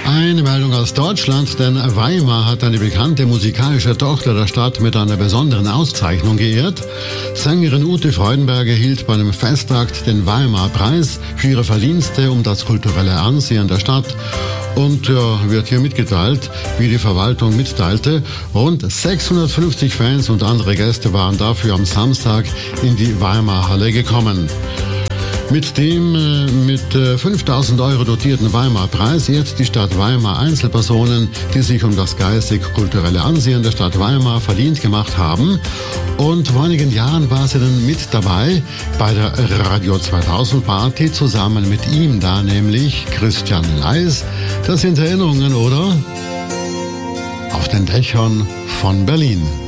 Eine Meldung aus Deutschland, denn Weimar hat eine bekannte musikalische Tochter der Stadt mit einer besonderen Auszeichnung geehrt. Sängerin Ute Freudenberger erhielt bei einem Festakt den Weimar-Preis für ihre Verdienste um das kulturelle Ansehen der Stadt. Und wird hier mitgeteilt, wie die Verwaltung mitteilte, rund 650 Fans und andere Gäste waren dafür am Samstag in die Weimar Halle gekommen. Mit dem mit 5.000 € dotierten Weimar-Preis ehrt die Stadt Weimar Einzelpersonen, die sich um das geistig-kulturelle Ansehen der Stadt Weimar verdient gemacht haben. Und vor einigen Jahren war sie dann mit dabei bei der Radio 2000 Party, zusammen mit ihm da, nämlich Christian Leis. Das sind Erinnerungen, oder? Auf den Dächern von Berlin.